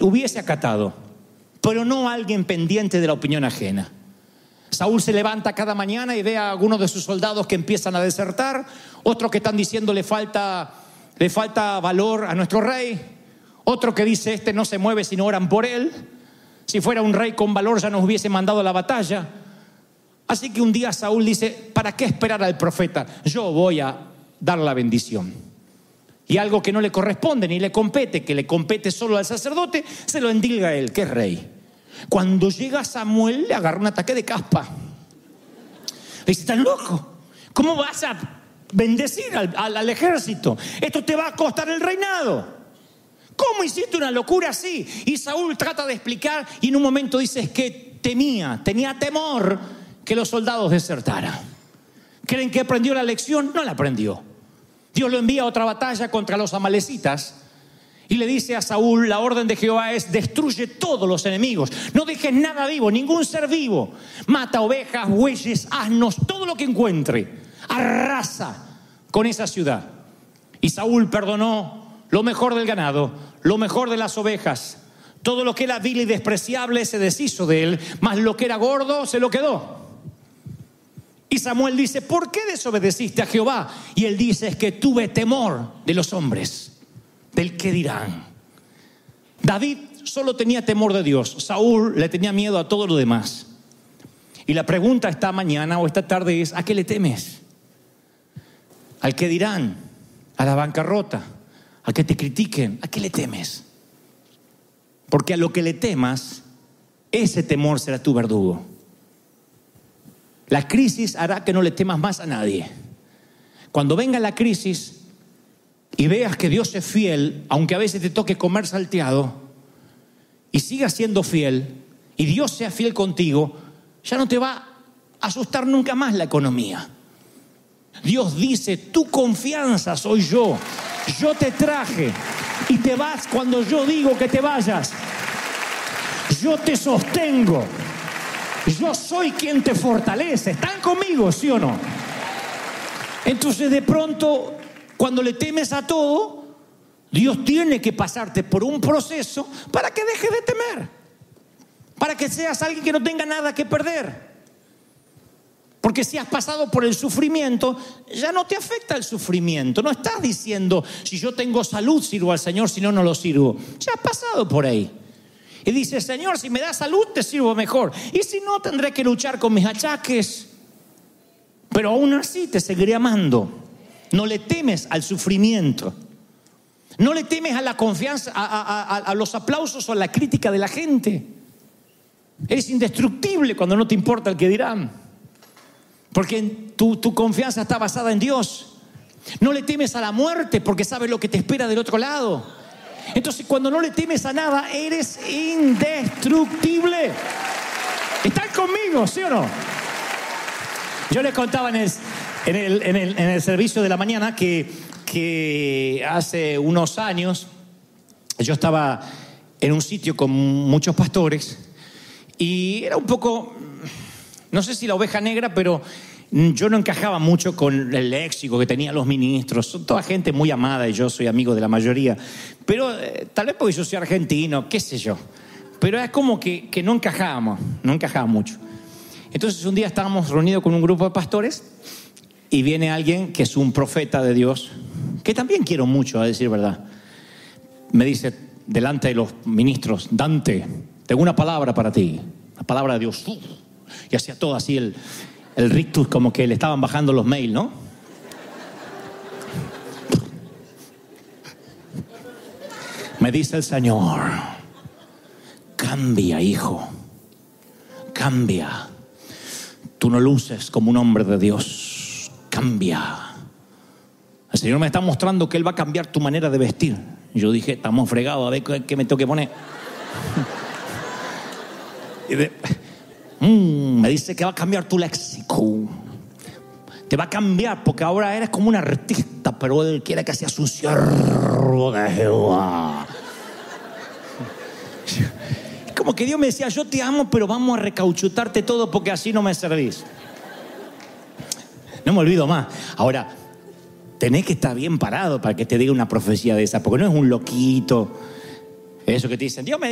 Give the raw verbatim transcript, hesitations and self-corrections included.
hubiese acatado, pero no alguien pendiente de la opinión ajena. Saúl se levanta cada mañana y ve a algunos de sus soldados que empiezan a desertar, otros que están diciendo le falta, le falta valor a nuestro rey, otro que dice este no se mueve si no oran por él, si fuera un rey con valor ya nos hubiese mandado a la batalla. Así que un día Saúl dice, ¿para qué esperar al profeta? Yo voy a dar la bendición. Y algo que no le corresponde ni le compete, que le compete solo al sacerdote, se lo endilga a él, que es rey. Cuando llega Samuel le agarra un ataque de caspa. Le dice, ¿estás loco? ¿Cómo vas a bendecir al, al, al ejército? Esto te va a costar el reinado. ¿Cómo hiciste una locura así? Y Saúl trata de explicar y en un momento dice, es que temía, tenía temor que los soldados desertaran. ¿Creen que aprendió la lección? No la aprendió. Dios lo envía a otra batalla contra los amalecitas y le dice a Saúl, la orden de Jehová es, destruye todos los enemigos, no dejes nada vivo, ningún ser vivo, mata ovejas, bueyes, asnos, todo lo que encuentre, arrasa con esa ciudad. Y Saúl perdonó lo mejor del ganado, lo mejor de las ovejas, todo lo que era vil y despreciable se deshizo de él, mas lo que era gordo se lo quedó. Y Samuel dice, ¿por qué desobedeciste a Jehová? Y él dice, es que tuve temor de los hombres, del qué dirán. David solo tenía temor de Dios, Saúl le tenía miedo a todo lo demás. Y la pregunta esta mañana o esta tarde es, ¿a qué le temes? ¿Al qué dirán? ¿A la bancarrota? ¿A que te critiquen? ¿A qué le temes? Porque a lo que le temas, ese temor será tu verdugo. La crisis hará que no le temas más a nadie. Cuando venga la crisis y veas que Dios es fiel, aunque a veces te toque comer salteado, y sigas siendo fiel, y Dios sea fiel contigo, ya no te va a asustar nunca más la economía. Dios dice, tu confianza soy yo. Yo te traje y te vas cuando yo digo que te vayas. Yo te sostengo. Yo soy quien te fortalece. ¿Están conmigo, sí o no? Entonces de pronto, cuando le temes a todo, Dios tiene que pasarte por un proceso para que dejes de temer, para que seas alguien que no tenga nada que perder. Porque si has pasado por el sufrimiento, ya no te afecta el sufrimiento. No estás diciendo, si yo tengo salud sirvo al Señor, si no, no lo sirvo. Ya has pasado por ahí. Y dice, Señor, si me das salud te sirvo mejor, y si no tendré que luchar con mis achaques, pero aún así te seguiré amando. No le temes al sufrimiento, no le temes a la confianza, a, a, a, a los aplausos o a la crítica de la gente. Eres indestructible cuando no te importa el que dirán, porque tu, tu confianza está basada en Dios. No le temes a la muerte porque sabes lo que te espera del otro lado. Entonces cuando no le temes a nada, eres indestructible. ¿Están conmigo, sí o no? Yo les contaba en el, en el, en el, en el servicio de la mañana que, que hace unos años yo estaba en un sitio con muchos pastores y era un poco, no sé si la oveja negra, pero yo no encajaba mucho con el léxico que tenían los ministros. Son toda gente muy amada y yo soy amigo de la mayoría. Pero eh, tal vez porque yo soy argentino, qué sé yo. Pero es como que, que no encajábamos, no encajaba mucho. Entonces un día estábamos reunidos con un grupo de pastores y viene alguien que es un profeta de Dios, que también quiero mucho, a decir verdad. Me dice delante de los ministros, Dante, tengo una palabra para ti, la palabra de Dios. Y hacía todo así el... El rictus, como que le estaban bajando los mails, ¿no? Me dice el Señor, cambia, hijo, cambia. Tú no luces como un hombre de Dios, cambia. El Señor me está mostrando que Él va a cambiar tu manera de vestir. Yo dije, estamos fregados, a ver qué me tengo que poner. Y de... Mm, me dice que va a cambiar tu léxico. Te va a cambiar porque ahora eres como un artista, pero Él quiere que seas un siervo de Jehová. Como que Dios me decía, yo te amo, pero vamos a recauchutarte todo porque así no me servís. No me olvido más. Ahora, tenés que estar bien parado para que te diga una profecía de esa, porque no es un loquito. Eso que te dicen, Dios me